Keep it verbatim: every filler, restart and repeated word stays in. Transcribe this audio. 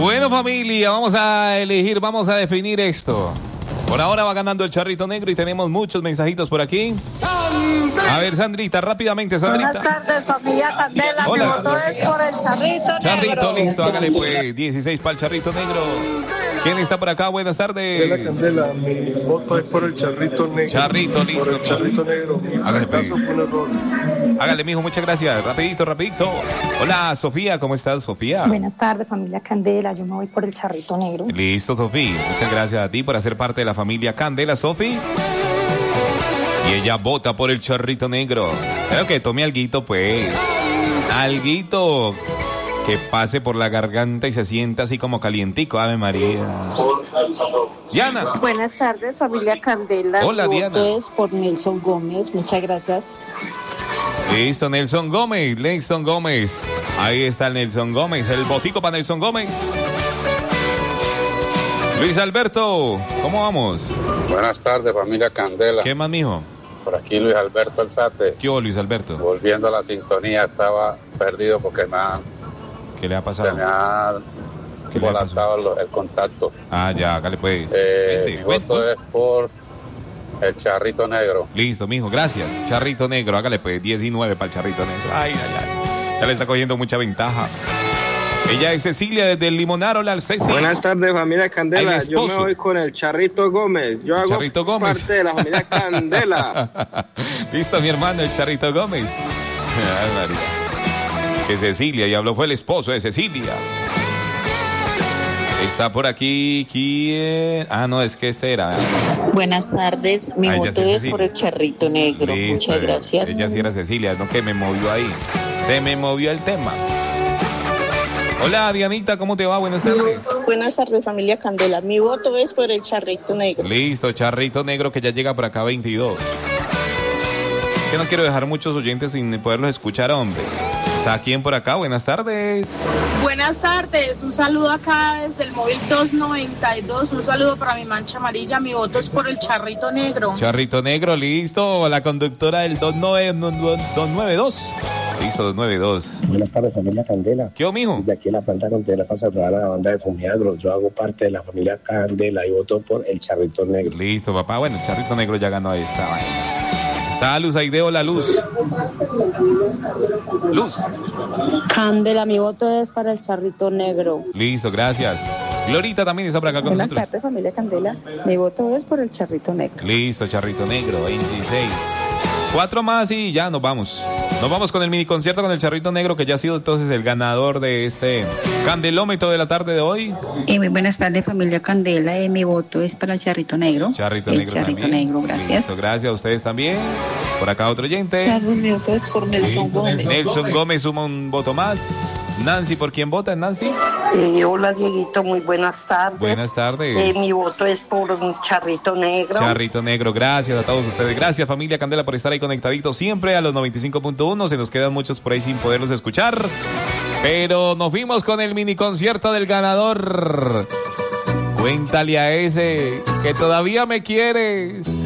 Bueno, familia, vamos a elegir, vamos a definir esto. Por ahora va ganando el Charrito Negro y tenemos muchos mensajitos por aquí. A ver, Sandrita, rápidamente, Sandrita. Buenas tardes, familia Candela. Hola. Mi voto es por el Charrito Negro. Charrito, listo, hágale pues. dieciséis para el Charrito Negro. ¿Quién está por acá? Buenas tardes. Candela, Candela, mi voto es por el Charrito Negro. Charrito, listo. Por el Charrito Negro. Mi Hágale, fracaso pues. fue un error. Hágale, mijo, muchas gracias. Rapidito, rapidito. Hola, Sofía, ¿cómo estás, Sofía? Buenas tardes, familia Candela. Yo me voy por el Charrito Negro. Listo, Sofía. Muchas gracias a ti por hacer parte de la familia Candela, Sofía. Y ella vota por el Charrito Negro. Creo que tome alguito, pues. Alguito que pase por la garganta y se sienta así como calientico. Ave María. Diana. Buenas tardes, familia Candela. Hola, Mi Diana. voto es por Nelson Gómez. Muchas gracias. Listo, Nelson Gómez. Nelson Gómez. Ahí está el Nelson Gómez. El botico para Nelson Gómez. Luis Alberto, ¿cómo vamos? Buenas tardes, familia Candela. ¿Qué más, mijo? Por aquí Luis Alberto Alzate. ¿Qué hubo, Luis Alberto? Volviendo a la sintonía, estaba perdido porque me ha, ¿Qué le ha se pasado? me ha ¿Qué le ha volatado el, el contacto. Ah, ya, hágale pues. Eh, Vente, mi ven, voto ven. es por el Charrito Negro. Listo, mijo, gracias. Charrito Negro, hágale pues. diecinueve para el Charrito Negro. Ay, ay, ay. Ya le está cogiendo mucha ventaja. Ella es Cecilia desde el Limonaro, la Cecilia. Buenas tardes, familia Ay, Candela. mi Yo me esposo. voy con el Charrito Gómez. Yo hago Charrito Gómez. parte de la familia Candela. Listo, mi hermano, el Charrito Gómez. Ay, María. Es que Cecilia, y habló, fue el esposo de Cecilia. Está por aquí, ¿quién? Ah, no, es que este era. Buenas tardes, mi Ay, ya voto sé, es Cecilia. por el Charrito Negro. Listo, Muchas gracias. Ella sí era Cecilia, no que me movió ahí. Se me movió el tema. Hola, Dianita, ¿cómo te va? Buenas tardes. Buenas tardes, familia Candela. Mi voto es por el Charrito Negro. Listo, Charrito Negro que ya llega por acá veintidós. Que no quiero dejar muchos oyentes sin poderlos escuchar, hombre. ¿Está quién por acá? Buenas tardes. Buenas tardes, un saludo acá desde el móvil doscientos noventa y dos, un saludo para mi mancha amarilla, mi voto es por el Charrito Negro. Charrito Negro, listo. La conductora del dos nueve dos. Listo, dos nueve dos. Buenas tardes, familia Candela. ¿Qué, mijo? De aquí en la planta Candela pasa toda la banda de Fumiagro. Yo hago parte de la familia Candela y voto por el Charrito Negro. Listo, papá. Bueno, el Charrito Negro ya ganó esta vaina. Está Luz Aideo, la Luz. Luz. Candela, mi voto es para el Charrito Negro. Listo, gracias. Glorita también está por acá con Buenas nosotros. tardes, familia Candela. Mi voto es por el Charrito Negro. Listo, Charrito Negro, veintiséis. Cuatro más y ya nos vamos. Nos vamos con el mini concierto con el Charrito Negro, que ya ha sido entonces el ganador de este candelómetro de la tarde de hoy. Eh, muy buenas tardes, familia Candela. Eh, mi voto es para el Charrito Negro. Charrito el Negro Charrito también. Negro, gracias. Listo, gracias a ustedes también. Por acá otro oyente. Mi voto es por Nelson Gómez. Nelson Gómez suma un voto más. Nancy, ¿por quién vota, Nancy? Eh, hola, Dieguito, muy buenas tardes. Buenas tardes. Eh, mi voto es por un Charrito Negro. Charrito Negro, gracias a todos ustedes. Gracias, familia Candela, por estar ahí conectaditos siempre a los noventa y cinco punto uno. Se nos quedan muchos por ahí sin poderlos escuchar. Pero nos fuimos con el mini concierto del ganador. Cuéntale a ese que todavía me quieres.